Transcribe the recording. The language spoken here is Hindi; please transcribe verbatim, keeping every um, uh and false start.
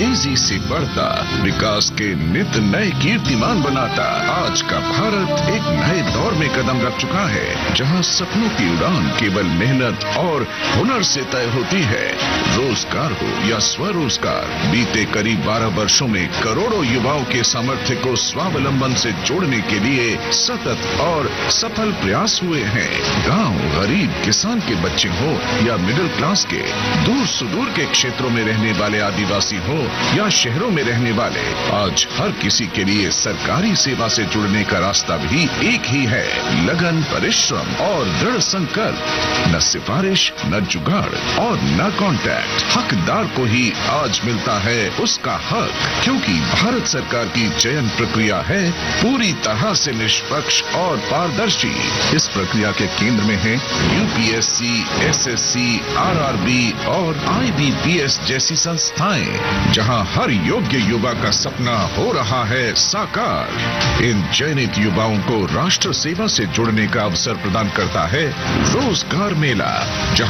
तेजी से बढ़ता, विकास के नित नए कीर्तिमान बनाता आज का भारत एक नए दौर में कदम रख चुका है, जहां सपनों की उड़ान केवल मेहनत और हुनर से तय होती है। रोजगार हो या स्वरोजगार, बीते करीब बारह वर्षों में करोड़ों युवाओं के सामर्थ्य को स्वावलंबन से जोड़ने के लिए सतत और सफल प्रयास हुए हैं। गांव, गरीब किसान के बच्चे हो या मिडिल क्लास के, दूर सुदूर के क्षेत्रों में रहने वाले आदिवासी हो या शहरों में रहने वाले, आज हर किसी के लिए सरकारी सेवा से जुड़ने का रास्ता भी एक ही है, लगन, परिश्रम और दृढ़ संकल्प। न सिफारिश, न जुगाड़ और न कॉन्टैक्ट, हकदार को ही आज मिलता है उसका हक, क्योंकि भारत सरकार की चयन प्रक्रिया है पूरी तरह से निष्पक्ष और पारदर्शी। इस प्रक्रिया के केंद्र में है यूपीएससी, एसएससी, आरआरबी और आईबीपीएस जैसी संस्थाएं, जहां हर योग्य युवा का सपना हो रहा है साकार। इन चयनित युवाओं को राष्ट्र सेवा से जुड़ने का अवसर प्रदान करता है रोजगार मेला, जहां